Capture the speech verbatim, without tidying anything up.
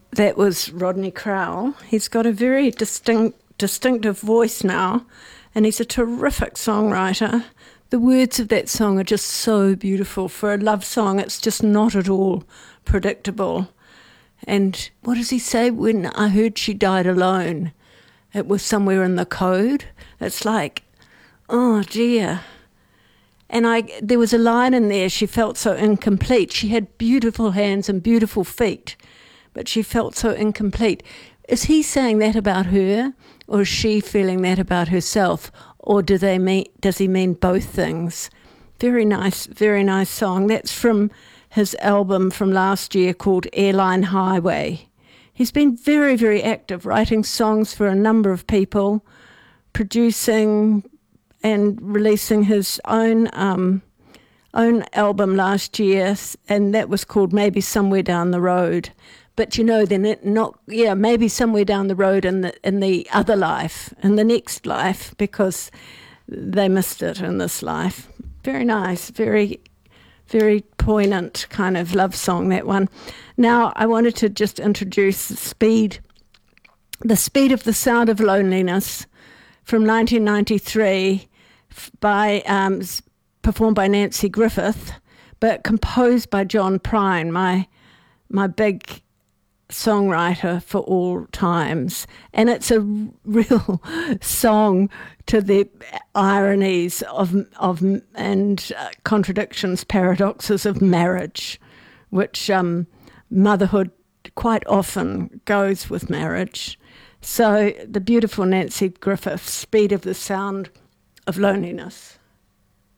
that was Rodney Crowell. He's got a very distinct, distinctive voice now, and he's a terrific songwriter. The words of that song are just so beautiful. For a love song, it's just not at all predictable. And what does he say? When I heard she died alone, it was somewhere in the code. It's like, oh dear. And I, there was a line in there, she felt so incomplete. She had beautiful hands and beautiful feet, but she felt so incomplete. Is he saying that about her, or is she feeling that about herself? Or do they mean, does he mean both things? Very nice, very nice song. That's from his album from last year called Airline Highway. He's been very, very active, writing songs for a number of people, producing and releasing his own um, own album last year, and that was called Maybe Somewhere Down the Road. But you know, then it not yeah, maybe somewhere down the road in the in the other life, in the next life, because they missed it in this life. Very nice, very, very poignant kind of love song, that one. Now, I wanted to just introduce the speed, the speed of the sound of loneliness from nineteen ninety-three, by um, performed by Nancy Griffith, but composed by John Prine, my my big songwriter for all times. And it's a real song to the ironies of of and uh, contradictions, paradoxes of marriage, which um, motherhood quite often goes with marriage. So the beautiful Nancy Griffith, Speed of the Sound of Loneliness.